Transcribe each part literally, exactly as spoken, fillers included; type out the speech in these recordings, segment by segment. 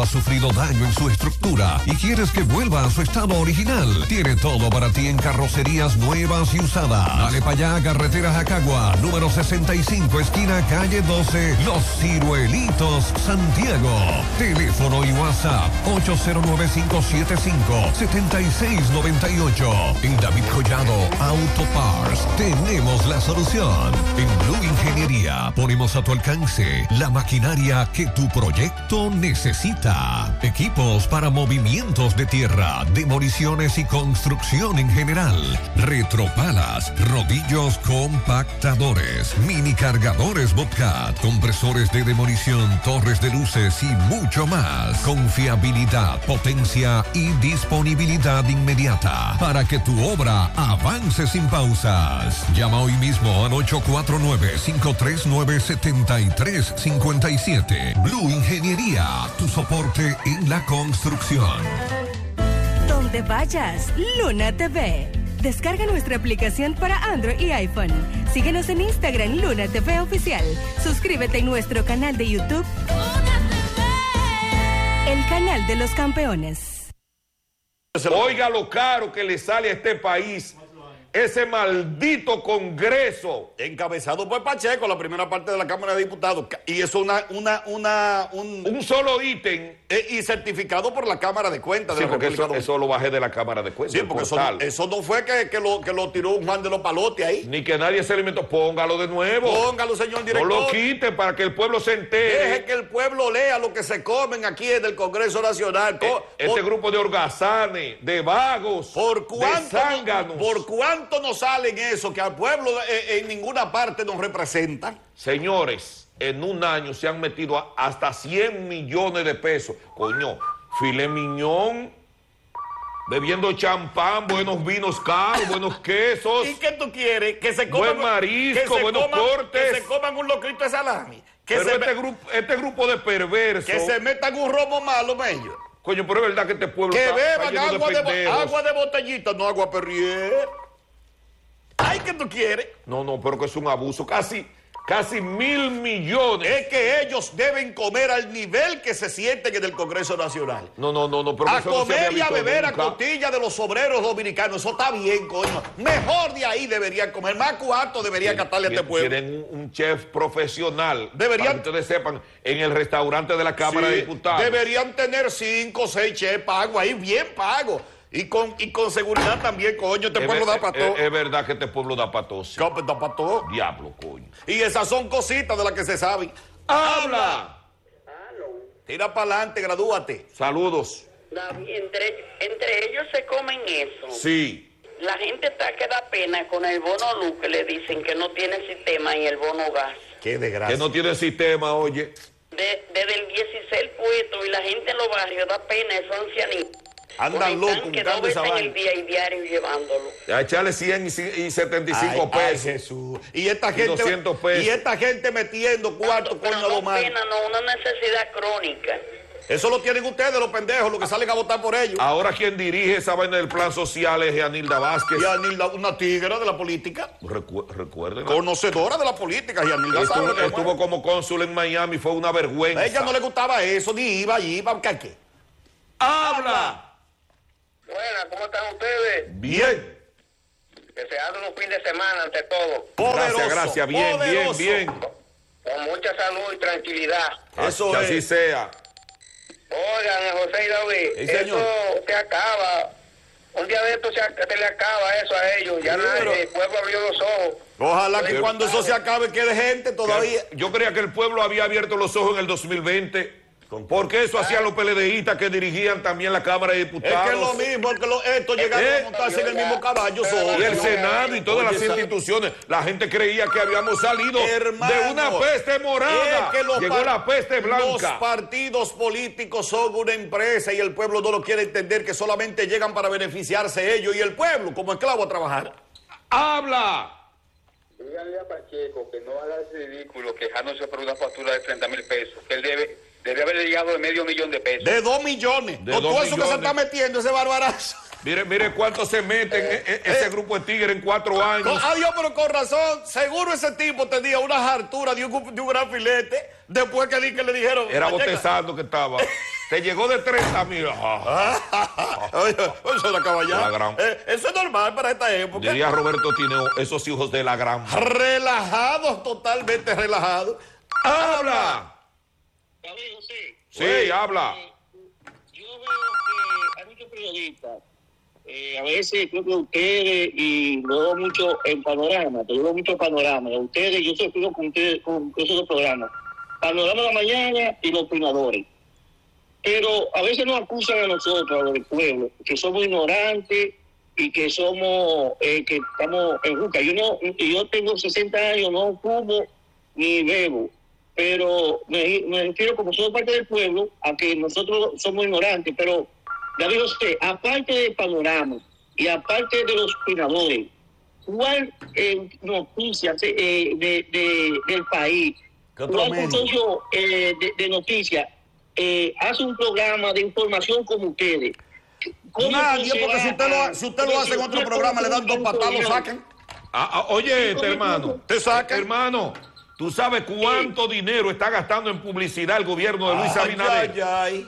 ha sufrido daño en su estructura y quieres que vuelva a su estado original, tiene todo para ti en carrocerías nuevas y usadas. Dale para allá, carretera Jacagua, número sesenta y cinco, esquina calle doce, Los Ciruelitos, Santiago. Teléfono y WhatsApp ocho cero nueve, cinco siete cinco, siete seis nueve ocho. En David Collado Auto Parts tenemos la solución. En Blue Ingeniería ponemos a tu alcance la maquinaria que tu proyecto necesita. Equipos para movimientos de tierra, demoliciones y construcción en general. Retropalas, rodillos compactadores, mini cargadores Bobcat, compresores de demolición, torres de luces y mucho más. Confiabilidad, potencia y disponibilidad inmediata para que tu obra avance sin pausas. Llama hoy mismo al ocho cuatro nueve, cinco tres nueve, siete tres cinco siete. Blue Ingeniería, tu soporte en la construcción. Donde vayas, Luna T V. Descarga nuestra aplicación para Android y iPhone. Síguenos en Instagram, Luna T V Oficial. Suscríbete en nuestro canal de YouTube, Luna T V, el canal de los campeones. Oiga lo caro que le sale a este país ese maldito Congreso. Encabezado por Pacheco, la primera parte de la Cámara de Diputados. Y eso una, una, una, un, un solo ítem. Eh, y certificado por la Cámara de Cuentas. Sí, de la porque República eso, eso lo bajé de la Cámara de Cuentas. Sí, porque eso, eso no fue que, que, lo, que lo tiró un Juan de los Palotes ahí. Ni que nadie se alimentó. Póngalo de nuevo. Póngalo, señor director. No lo quite para que el pueblo se entere. Deje que el pueblo lea lo que se comen aquí en el Congreso Nacional. Eh, este por, grupo de holgazanes, de vagos, por cuánto, de zánganos. ¿Por cuánto nos salen eso que al pueblo eh, en ninguna parte nos representan? Señores, en un año se han metido a hasta cien millones de pesos. Coño, filet miñón, bebiendo champán, buenos vinos caros, buenos quesos. ¿Y qué tú quieres? Que se coman buen marisco, buenos coman, cortes. Que se coman un locrito de salami. Que Pero se este, grupo, este grupo de perversos. Que se metan un romo malo, mello. Coño, pero es verdad que este pueblo que está, beban está agua, de de, agua de botellita, no agua Perrier. Ay, ¿qué tú quieres? No, no, pero que es un abuso. Casi, casi mil millones. Es que ellos deben comer al nivel que se sienten en el Congreso Nacional. No, no, no, no. Pero a eso comer no y a beber nunca. a costilla de los obreros dominicanos. Eso está bien, coño. Mejor de ahí deberían comer. Más cuarto debería catarle a este pueblo. Tienen un, un chef profesional. Deberían. Para que ustedes sepan, en el restaurante de la Cámara sí, de Diputados. Deberían tener cinco o seis chefs pagos ahí, bien pagos. Y con, y con seguridad también, coño, este es pueblo ver, da para todo. Es, es verdad que este pueblo da para todo. Sí. Da para todo. Diablo, coño. Y esas son cositas de las que se saben. ¡Habla! Tira para adelante, gradúate. Saludos. Entre, entre ellos se comen eso. Sí. La gente está que da pena con el bono luz que le dicen que no tiene sistema y el bono gas. Qué desgracia. Que no tiene sistema, oye. De, desde el dieciséis puesto y la gente en los barrios da pena, esos ancianitos. Andan locos que dos veces en el día y diario llevándolo. A echarle cien y setenta y cinco ay, pesos. Ay, Jesús. Y esta gente, y doscientos pesos. Y esta gente metiendo cuarto con no, lo más. pena, no, una necesidad crónica. Eso lo tienen ustedes, los pendejos, los que salen a votar por ellos. Ahora quien dirige esa vaina del plan social es Yanilda Vázquez. Yanilda, una tigra de la política. Recu recuerden. Conocedora de la política, Yanilda. Estuvo, sabe estuvo como cónsul en Miami, fue una vergüenza. A ella no le gustaba eso, ni iba allí, iba a qué. ¡Habla! Buenas, ¿cómo están ustedes? Bien. Que se hagan un fin de semana ante todo. Poderoso, gracias, gracias. Bien, poderoso. bien, bien. Con mucha salud y tranquilidad. Eso que es. así sea. Oigan, José y David, sí, señor. eso se acaba. Un día de esto se, se le acaba eso a ellos. Ya sí, nadie, pero... el pueblo abrió los ojos. Ojalá que cuando eso se acabe quede gente todavía. Que, yo creía que el pueblo había abierto los ojos en el dos mil veinte. Porque eso hacían los PLDistas que dirigían también la Cámara de Diputados. Es que es lo mismo, que lo, estos llegaron ¿Eh? a montarse en el mismo caballo. Solo. Y el Senado y todas Oye, las instituciones. La gente creía que habíamos salido hermano, de una peste morada. Es que los Llegó la peste blanca. Los partidos políticos son una empresa y el pueblo no lo quiere entender, que solamente llegan para beneficiarse ellos y el pueblo como esclavo a trabajar. ¡Habla! Díganle a Pacheco que no haga ese ridículo quejándose por una factura de treinta mil pesos. Que él debe... Debe haber llegado de medio millón de pesos. De dos millones. De Con dos todo eso millones. que se está metiendo ese barbarazo. Mire, mire cuánto se mete en eh, eh, ese grupo de tigres en cuatro años. Con, adiós, pero con razón. Seguro ese tipo tenía una hartura de un, de un gran filete. Después que, que le dijeron. Era botezando que estaba. Te llegó de treinta mil. Oye, eso es la caballada. La gran- Eh, eso es normal para esta época. Diría Roberto Tineo, esos hijos de la gran... Relajados, totalmente relajados. ¡Habla! David, José, Sí, Güey. habla. eh, yo veo que hay muchos periodistas, eh, a veces creo que ustedes, y lo veo mucho en Panorama, te veo mucho Panorama, ustedes, yo soy fijo con ustedes, con esos dos programas, Panorama de la Mañana y Los Opinadores. Pero a veces nos acusan a nosotros, a los del pueblo, que somos ignorantes y que somos, eh, que estamos en juca. Yo no, yo tengo sesenta años, no fumo ni bebo, pero me, me refiero, como somos parte del pueblo, a que nosotros somos ignorantes. Pero, David José, aparte del Panorama y aparte de los opinadores, ¿cuál eh, noticia eh, de, de, del país, ¿Qué otro cuál medio? consorcio eh, de, de noticias eh, hace un programa de información como ustedes? ¿Cómo Nadie, se porque va si usted lo, a- si usted lo hace en otro programa, le dan dos patadas, lo sacan. Ah, ah, oye, este hermano. Te sacan. Hermano, ¿tú sabes cuánto dinero está gastando en publicidad el gobierno de Luis Ay, Abinader? ay, ay.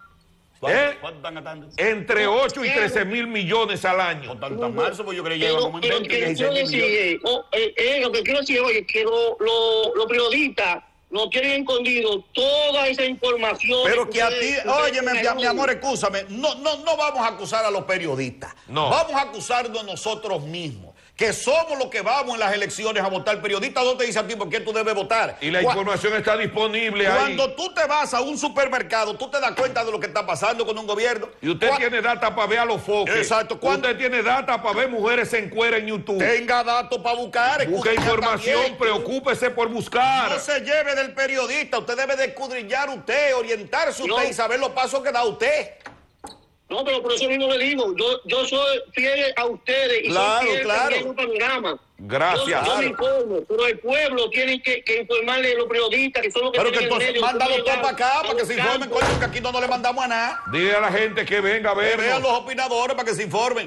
¿Eh? ¿Cuánto están gastando? Entre ocho y trece mil millones al año. No tan tan marzo, pues yo creí que lleva Pero, como en pero veinte, que dieciséis quiero mil decir, millones. eh, oh, eh, eh, lo que quiero decir, oye, que lo- lo- los periodistas no tienen escondido toda esa información. Pero que a ti, ustedes- oye, mi, ustedes- mi amor, escúchame, no, no, no vamos a acusar a los periodistas. No. Vamos a acusarnos nosotros mismos, que somos los que vamos en las elecciones a votar. El periodista no te dice a ti por qué tú debes votar. Y la Cu- información está disponible ahí. Cuando tú te vas a un supermercado, tú te das cuenta de lo que está pasando con un gobierno. Y usted Cu- tiene data para ver a los foques. Exacto. ¿Cuándo- Usted tiene data para ver mujeres en cuera en YouTube. Tenga datos para buscar. Busque escudriñar información, también. preocúpese por buscar. No se lleve del periodista. Usted debe de escudriñar usted, orientarse usted No. y saber los pasos que da usted. No, pero por eso mismo le digo, yo, yo soy fiel a ustedes y Claro, soy fiel claro. también a un panorama. Gracias. Yo, yo me informo, pero el pueblo tiene que, que informarle a los periodistas que son los que Pero que tienen el entonces medio, mándalo que todo llegan para acá, a para que se los informen, campos. coño, que aquí no, no le mandamos a nada. Dile a la gente que venga a Que vean los ver. opinadores para que se informen.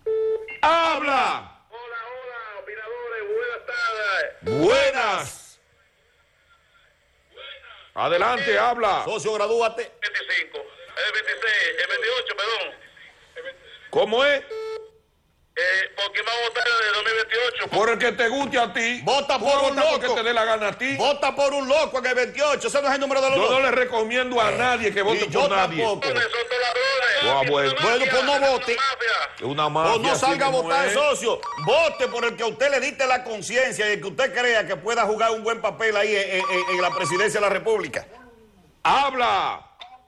¡Habla! Hola, hola, opinadores, buenas tardes. Buenas. Adelante, habla. Socio, gradúate. veinticinco, el veintiséis, el veintiocho, perdón. ¿Cómo es? Eh, ¿Por qué vamos a votar en el dos mil veintiocho? Por el que te guste a ti. Vota Tú por un vota porque loco. te dé la gana a ti. Vota por un loco en el veintiocho. Ese no es el número de los Yo no locos. le recomiendo a nadie que vote Y yo por nadie. tampoco. Son todos ladrones. Ah, bueno. Bueno, pues no vote. Es una mafia. O no así salga a mismo votar, es. socio. Vote por el que a usted le diste la conciencia y el que usted crea que pueda jugar un buen papel ahí en, en- en la presidencia de la República. Habla.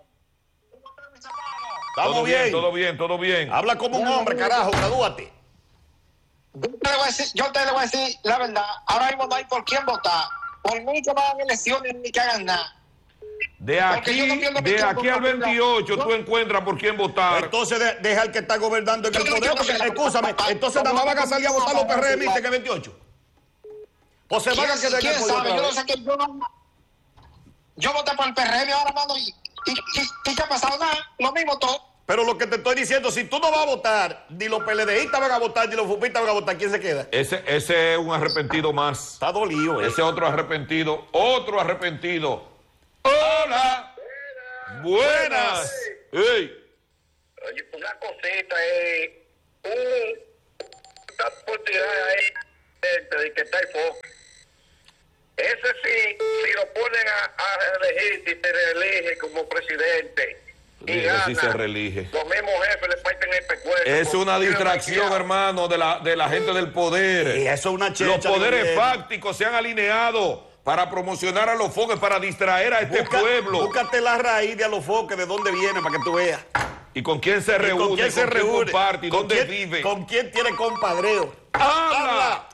Estamos Todo bien. Todo bien, todo bien. Habla como un hombre, carajo, gradúate. Yo te, le voy a decir, yo te le voy a decir la verdad. Ahora mismo no hay por quién votar. Por mí que van a elecciones ni que hagan nada. De Porque aquí, yo no pierdo mi de tiempo aquí al con la- veintiocho No. tú encuentras por quién votar. Entonces de- deja al que está gobernando en el poder, porque, escúchame, entonces nada más van a salir a votar los PRMistas en el veintiocho. O se van a quedar en ¿Quién el poder sabe? otra Yo no vez. sé que yo no... Yo voté por el P R M ahora, mano, y, y, y, y ¿qué ha pasado? Nada, lo mismo todo. Pero lo que te estoy diciendo, si tú no vas a votar, ni los PLDistas van a votar, ni los fupistas van a votar, ¿quién se queda? Ese, ese es un arrepentido más. Está dolido, ¿eh? Ese otro arrepentido. Otro arrepentido. Hola. Buenas. Ey. Oye, una cosita es un está por tirar ahí gente de que está el foco. Ese sí, si lo ponen a, a elegir, si se reelige como presidente y Digo, gana, si se reelige. los mismos jefes le parten el pescuezo. Es una distracción, hermano, de la, de la gente del poder. Y eso es una Los chencha de poderes gobierno. fácticos se han alineado para promocionar a los foques, para distraer a este Busca- pueblo. Búscate la raíz de Alofoque, de dónde viene, para que tú veas. ¿Y con quién se ¿Y reúne? ¿Con quién se reúne? comparte? ¿Y ¿Con dónde quién- vive? ¿Con quién tiene compadreo? ¡Habla!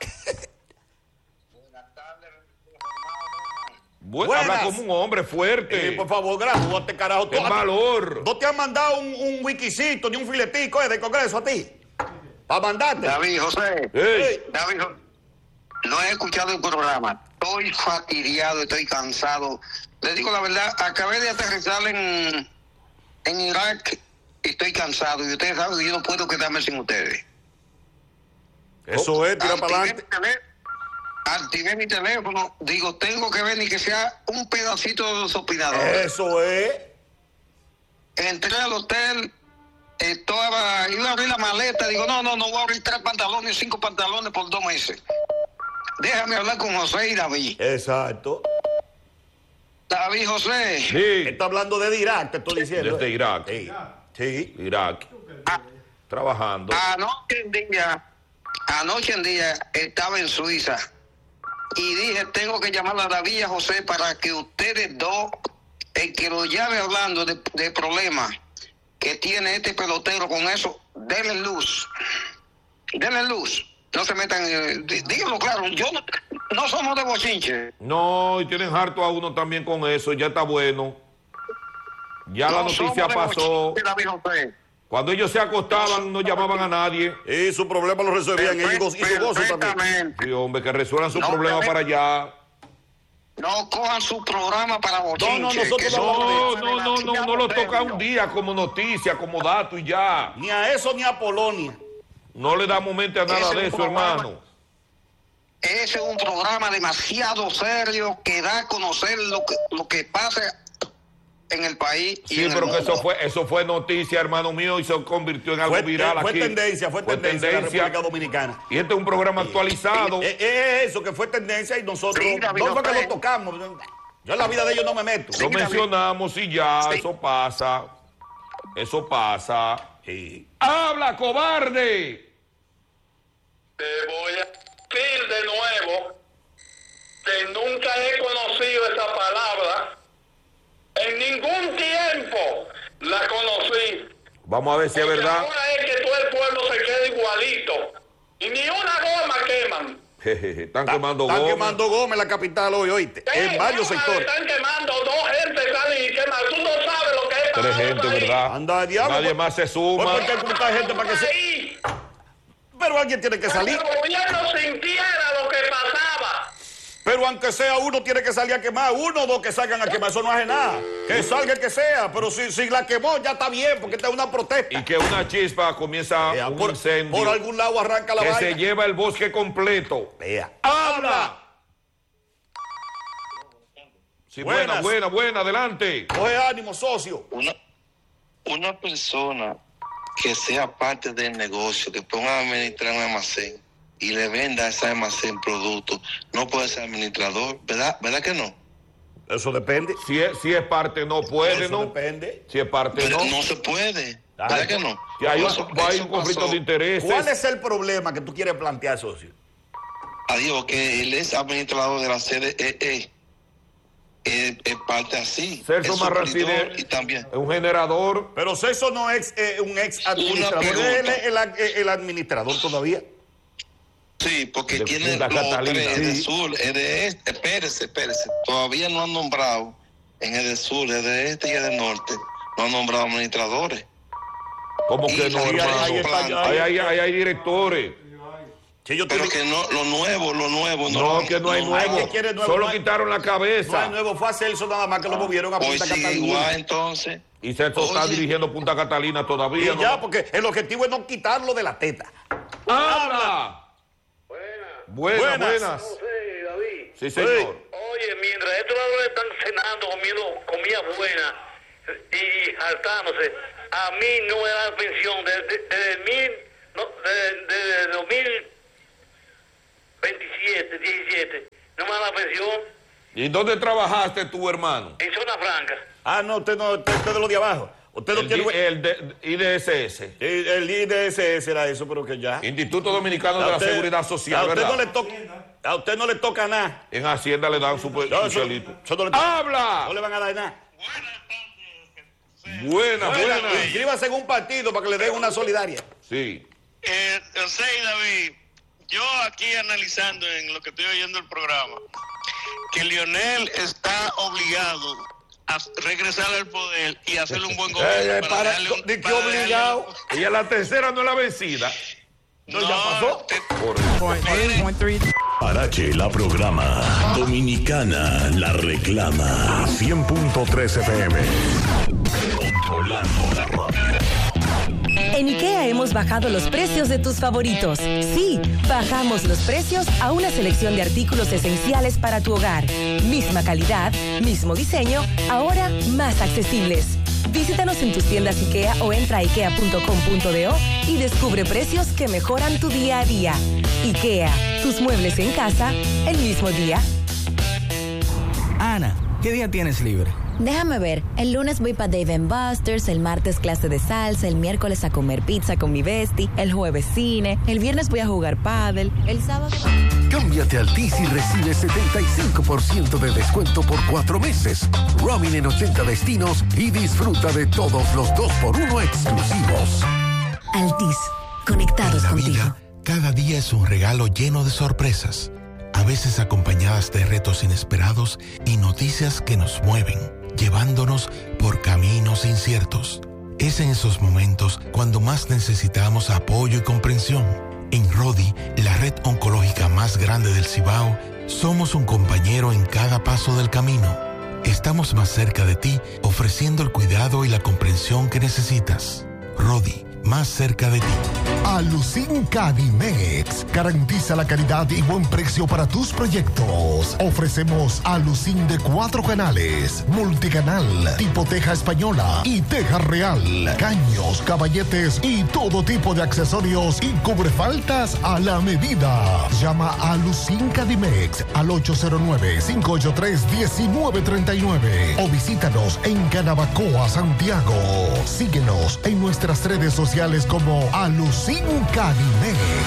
Bu- Buenas. habla como un hombre fuerte. Eh, por favor, gradúate, carajo. Tú- Ten valor. ¿No te han mandado un, un wikisito ni un filetico eh, del Congreso a ti? Para mandarte. David, José. Ey, David, Jo- no he escuchado el programa. Estoy fastidiado, estoy cansado. Le digo la verdad, acabé de aterrizar en, en Irak y estoy cansado. Y ustedes saben que yo no puedo quedarme sin ustedes. Eso es, tira para Activé adelante. mi tele- Activé mi teléfono. Digo, tengo que ver ni que sea un pedacito de los opinadores. Eso es. entré al hotel, estaba, iba a abrir la maleta, digo, no, no, no voy a abrir tres pantalones, cinco pantalones por dos meses. Déjame hablar con José y David. Exacto. David, José. Sí. Está hablando de Irak, te estoy diciendo. Desde Irak. Sí. Sí. Irak. Ah, Trabajando. Anoche en día, anoche en día estaba en Suiza y dije, tengo que llamar a David y a José para que ustedes dos, el que lo llame hablando de, de problemas que tiene este pelotero con eso, denle luz. Denle luz. No se metan, eh, díganlo claro, yo no, no somos de bochinche. No, y tienen harto a uno también con eso, ya está bueno. Ya no la noticia pasó. Bochinche, David José. Cuando ellos se acostaban, no llamaban a nadie. Y su problema lo resolvían ellos y su gozo también. Sí, hombre, que resuelvan su no, problema para allá. No cojan su programa para bochinche. No, no, nosotros No, no, no, no, no, no lo toca un día como noticia, como dato y ya. Ni a eso ni a Polonia. No le damos mente a nada Ese de es un eso, programa. hermano. Ese es un programa demasiado serio que da a conocer lo que, lo que pasa en el país. Y Sí, en pero el que mundo. eso fue, eso fue noticia, hermano mío, y se convirtió en algo Fue, viral fue aquí. tendencia, fue, tendencia, en la República Dominicana. Y este es un programa actualizado. Es es eso que fue tendencia y nosotros Sí, David, no fue que José. lo tocamos. Yo en la vida de ellos no me meto. Lo mencionamos y ya, Sí. eso pasa. Eso pasa. Sí. ¡Habla, cobarde! Te voy a decir de nuevo que nunca he conocido esa palabra. En ningún tiempo la conocí. Vamos a ver si es verdad. Ahora es que todo el pueblo se queda igualito. Y ni una goma queman. Jejeje, están Está- quemando Están goma. quemando goma en la capital hoy, oíste. ¿Qué? En varios Goma sectores. Están quemando dos gente salen y queman. Tú no sabes lo que es Tres parar gente, ahí. ¿verdad? Anda, diablo. Nadie pues- más se pues suma. ¿por qué ocultar gente para que se... Ahí. Pero alguien tiene que salir. El gobierno sintiera lo que pasaba. Pero aunque sea uno, tiene que salir a quemar. Uno o dos que salgan a quemar, eso no hace nada. Que salga el que sea. Pero si, si la quemó, ya está bien, porque esta es una protesta. Y que una chispa comienza Vea, un por, incendio por algún lado arranca la que vaina. se lleva el bosque completo. Vea. ¡Habla! Sí, buena, Buenas. buena, buena, adelante. Coge ánimo, socio. Una, una persona que sea parte del negocio, que ponga a administrar un almacén y le venda a ese almacén productos, no puede ser administrador, ¿verdad? ¿Verdad que no? Eso depende. Si es, si es parte, no puede, Eso ¿no? depende. Si es parte, Pero no. no se puede, ¿verdad Ay, que no? Si hay, Eso- un, hay eso un conflicto pasó. de intereses. ¿Cuál es el problema que tú quieres plantear, socio? Adiós, que él es administrador de la C D E E. Es, es parte así. Celso es Marracine suplidor y también. es un generador. Pero Celso no es eh, un ex administrador. pregunta. Él es el, el- el administrador todavía. Sí, porque De tiene Punta los Catalina. tres, es de Sí. sur, es de este, espérese, espérese. Todavía no han nombrado en el de sur, es de este y el de norte. No han nombrado administradores. Como Y que no, ahí- hermano. ahí está, Ahí ahí- hay, ahí hay directores. Sí, yo te Pero digo- que no, lo nuevo, lo nuevo. No, No, lo- que no hay no- nuevo. ¿qué quiere nuevo? Solo No hay- quitaron la No cabeza. hay nuevo, fue a Celso nada más que lo movieron a Hoy Punta sigue Catalina. igual, entonces. Y Celso está Oye. dirigiendo Punta Catalina Y todavía. ¿no? ya, porque el objetivo es no quitarlo de la teta. ¡Habla! Buenas, Buenas. buenas. Sí, David. Sí, señor. Oye, mientras estos ladrones están cenando, comiendo comida buena y saltándose, a mí no me dan pensión desde, desde el mil, no, desde, desde dos mil veintisiete, diecisiete, no me dan pensión ¿Y dónde trabajaste tú, hermano? en zona franca. Ah, no, usted no, usted, usted de lo de abajo. Usted no El, tiene... di- el de- I D S S, El, el I D S S era eso, pero que ya. Instituto Dominicano de A la usted- Seguridad a Social, usted ¿verdad? no le toca, a usted no le toca nada. En Hacienda le dan su, No, su eso- chelito. eso no le toca. ¡Habla! No le van a dar nada. Buena, Bueno, buena. inscríbase en un partido para que le den una solidaria. Sí. Eh, José y David, yo aquí analizando en lo que estoy oyendo el programa, que Lionel está obligado a regresar al poder y hacerle un buen gobierno. Eh, eh, para- darle un- ¿de qué para darle obligado? un- Y a la tercera no es la vencida. No, ya pasó. te- Por eso. Parache la programa. Dominicana la reclama. cien punto tres F M. Controlando la radio. En IKEA hemos bajado los precios de tus favoritos. Sí, bajamos los precios a una selección de artículos esenciales para tu hogar. Misma calidad, mismo diseño, ahora más accesibles. Visítanos en tus tiendas IKEA o entra a ikea punto com punto do y descubre precios que mejoran tu día a día. IKEA, tus muebles en casa el mismo día. Ana, ¿qué día tienes libre? Déjame ver, el lunes voy para Dave and Buster's, el martes clase de salsa, el miércoles a comer pizza con mi bestie, el jueves cine, el viernes voy a jugar pádel, el sábado... Cámbiate a Altis y recibe setenta y cinco por ciento de descuento por cuatro meses. Roaming en ochenta destinos y disfruta de todos los dos por uno exclusivos. Altis, conectados en la contigo. Vida, cada día es un regalo lleno de sorpresas, a veces acompañadas de retos inesperados y noticias que nos mueven, llevándonos por caminos inciertos. Es en esos momentos cuando más necesitamos apoyo y comprensión. En Rodi, la red oncológica más grande del Cibao, somos un compañero en cada paso del camino. Estamos más cerca de ti, ofreciendo el cuidado y la comprensión que necesitas. Rodi, más cerca de ti. Alucin Cadimex garantiza la calidad y buen precio para tus proyectos. Ofrecemos Alucin de cuatro canales, multicanal, tipo teja española y teja real, caños, caballetes y todo tipo de accesorios y cubrefaltas a la medida. Llama a Alucin Cadimex al ocho cero nueve, cinco ocho tres, uno nueve tres nueve o visítanos en Canabacoa, Santiago. Síguenos en nuestras redes sociales como Alucin Cadimex.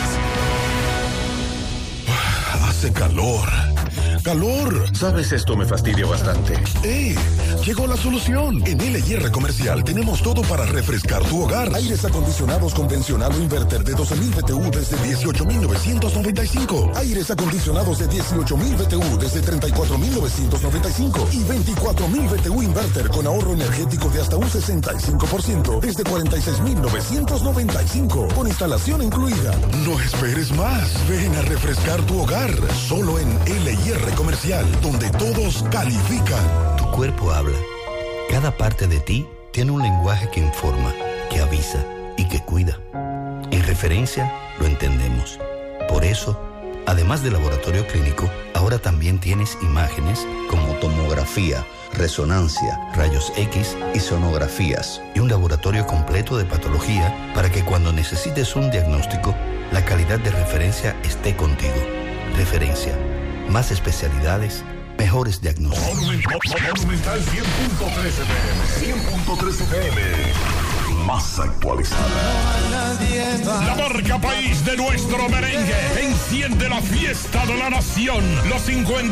Hace calor. ¡Calor! ¿Sabes? Esto me fastidia bastante. ¡Eh! Llegó la solución. En L I R Comercial tenemos todo para refrescar tu hogar. Aires acondicionados convencional o inverter de doce mil B T U desde dieciocho mil novecientos noventa y cinco. Aires acondicionados de dieciocho mil B T U desde treinta y cuatro mil novecientos noventa y cinco. Y veinticuatro mil B T U inverter con ahorro energético de hasta un sesenta y cinco por ciento desde cuarenta y seis mil novecientos noventa y cinco. Con instalación incluida. No esperes más. Ven a refrescar tu hogar. Solo en L I R Comercial, donde todos califican. Tu cuerpo habla. Cada parte de ti tiene un lenguaje que informa, que avisa y que cuida. En Referencia lo entendemos. Por eso, además de laboratorio clínico, ahora también tienes imágenes como tomografía, resonancia, rayos X y sonografías, y un laboratorio completo de patología para que cuando necesites un diagnóstico, la calidad de Referencia esté contigo. Referencia. Más especialidades, mejores diagnósticos. Monumental cien punto tres F M. cien punto tres F M. Más actualizada. La marca país de nuestro merengue enciende la fiesta de la nación. Los cincuenta